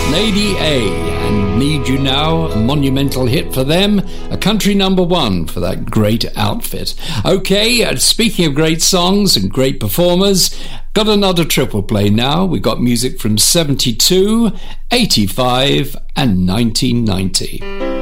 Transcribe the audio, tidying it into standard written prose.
Lady A and Need You Now, a monumental hit for them, a country number one for that great outfit. Okay, speaking of great songs and great performers, got another triple play now. We got music from 72, 85 and 1990.